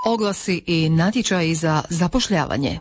Oglasi i natječaji za zapošljavanje.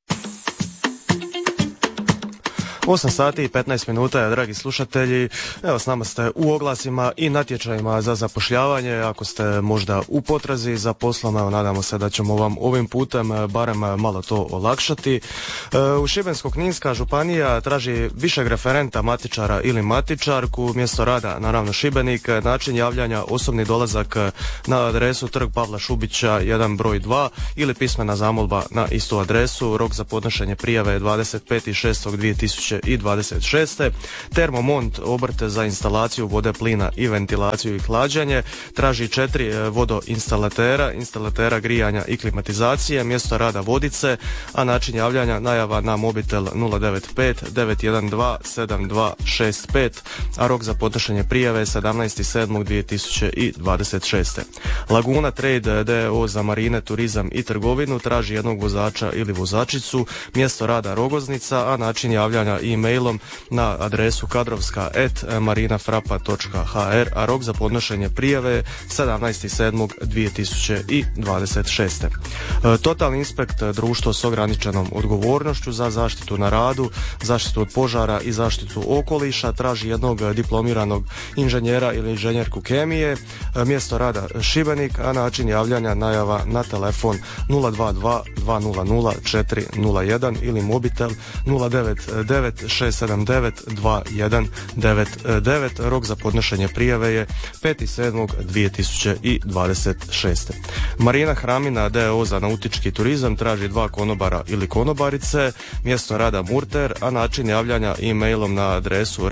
8 sati i 15 minuta, dragi slušatelji. Evo, s nama ste u oglasima i natječajima za zapošljavanje. Ako ste možda u potrazi za poslom, evo, nadamo se da ćemo vam ovim putem barem malo to olakšati. U Šibensko-kninska županija traži višeg referenta, matičara ili matičarku, mjesto rada naravno Šibenik, način javljanja osobni dolazak na adresu Trg Pavla Šubića 1 broj 2 ili pismena zamolba na istu adresu. Rok za podnošenje prijave je 25.6.2026. Termomont, obrte za instalaciju vode, plina i ventilaciju i hlađenje, traži 4 vodoinstalatera grijanja i klimatizacije, mjesto rada Vodice, a način javljanja najava na mobitel 095 912 7265, a rok za podnošenje prijave je 17.7.2026. Laguna Trade d.o. za marine, turizam i trgovinu traži jednog vozača ili vozačicu, mjesto rada Rogoznica, a način javljanja e-mailom na adresu kadrovska@marinafrapa.hr, a rok za podnošenje prijave je 17.7.2026. Total Inspekt, društvo s ograničenom odgovornošću za zaštitu na radu, zaštitu od požara i zaštitu okoliša, traži jednog diplomiranog inženjera ili inženjerku kemije, mjesto rada Šibenik, a način javljanja najava na telefon 022 200 401 ili mobitel 099 679 2199. Rok za podnošenje prijave je 5.7.2026. Marina Hramina d.o. za nautički turizam traži 2 konobara ili konobarice, mjesto rada Murter, a način javljanja e-mailom na adresu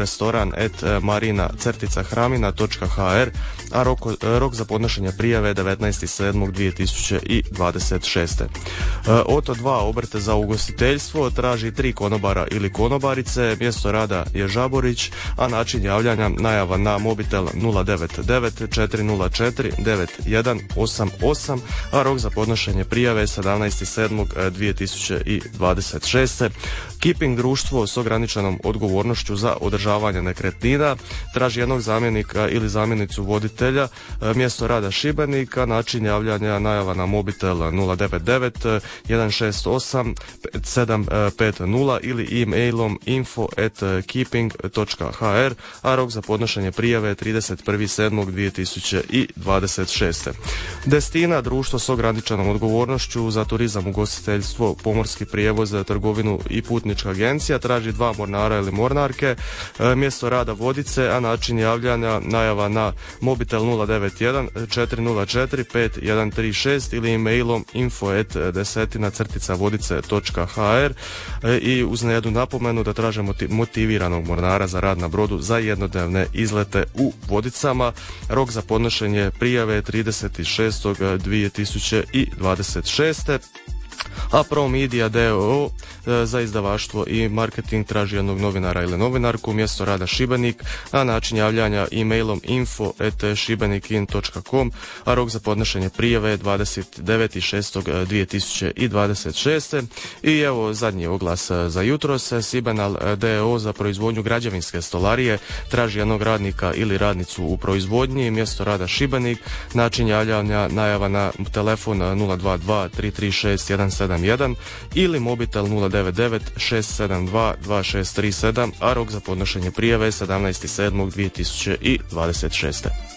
restoran@marina-hramina.hr, a rok za podnošenje prijave je 19.7.2026. Oto 2, obrte za ugostiteljstvo, traži 3 konobara ili konobarice, mjesto rada je Žaborić, a način javljanja najava na mobitel 099 404 9188, a rok za podnošenje prijave je 17.7.2026. Keeping, društvo s ograničenom odgovornošću za održavanje nekretnina, traži jednog zamjenika ili zamjenicu voditelja, mjesto rada Šibenika, način javljanja najava na mobitel 099 168 750 ili e-mailom info@keeping.hr, a rok za podnošenje prijave je 31.7.2026. Destina, društvo s ograničenom odgovornošću za turizam, ugostiteljstvo, pomorski prijevoz, trgovinu i putnička agencija, traži 2 mornara ili mornarke, mjesto rada Vodice, a način javljanja najava na mobitel 091 404 5136 ili e-mailom info@desetina-vodice.hr, i uz jednu napomenu da tražimo motiviranog mornara za rad na brodu za jednodnevne izlete u Vodicama. Rok za podnošenje prijave je 30.6.2026. A Pro Media d.o.o. za izdavaštvo i marketing traži jednog novinara ili novinarku, mjesto rada Šibenik, a način javljanja e-mailom info@šibenikin.com, a rok za podnošenje prijave je 29.6.2026. I evo zadnji oglas za jutros. Sibenal d.o.o. za proizvodnju građevinske stolarije traži jednog radnika ili radnicu u proizvodnji, mjesto rada Šibenik, način javljanja najava na telefon 022 336 171 ili mobitel 099 672 2637, a rok za podnošenje prijave je 17.7.2026.